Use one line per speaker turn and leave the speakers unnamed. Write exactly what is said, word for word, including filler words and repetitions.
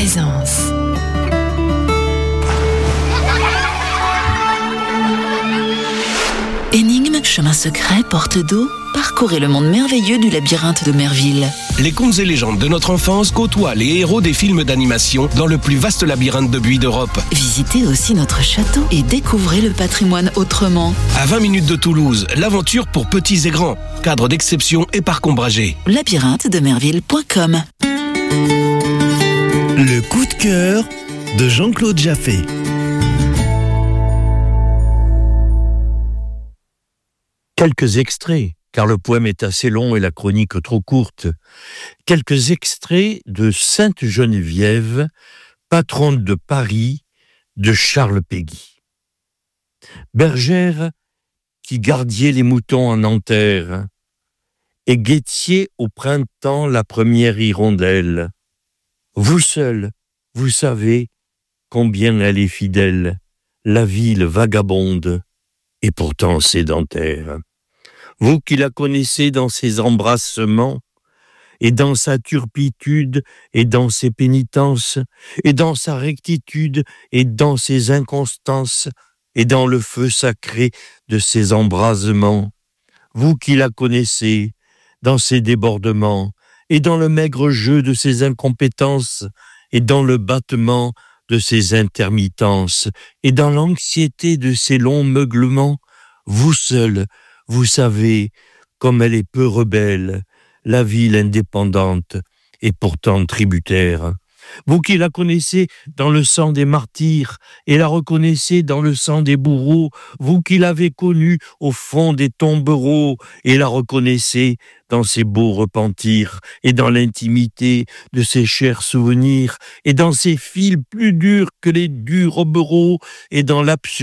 Présence. Énigmes, chemins secrets, portes d'eau, parcourez le monde merveilleux du labyrinthe de Merville.
Les contes et légendes de notre enfance côtoient les héros des films d'animation dans le plus vaste labyrinthe de buis d'Europe.
Visitez aussi notre château et découvrez le patrimoine autrement.
À vingt minutes de Toulouse, l'aventure pour petits et grands. Cadre d'exception et parc ombragé.
labyrinthe de merville point com.
Le coup de cœur de Jean-Claude Jaffé.
Quelques extraits, car le poème est assez long et la chronique trop courte. Quelques extraits de Sainte Geneviève, patronne de Paris, de Charles Péguy. Bergère qui gardiez les moutons en Nanterre, et guettiez au printemps la première hirondelle. Vous seul, vous savez combien elle est fidèle, la ville vagabonde et pourtant sédentaire. Vous qui la connaissez dans ses embrassements, et dans sa turpitude, et dans ses pénitences, et dans sa rectitude, et dans ses inconstances, et dans le feu sacré de ses embrasements. Vous qui la connaissez dans ses débordements, et dans le maigre jeu de ses incompétences, et dans le battement de ses intermittences, et dans l'anxiété de ses longs meuglements, vous seul, vous savez comme elle est peu rebelle, la ville indépendante et pourtant tributaire. Vous qui la connaissez dans le sang des martyrs et la reconnaissez dans le sang des bourreaux, vous qui l'avez connue au fond des tombereaux et la reconnaissez dans ses beaux repentirs et dans l'intimité de ses chers souvenirs et dans ses fils plus durs que les durs robereaux et dans l'absurde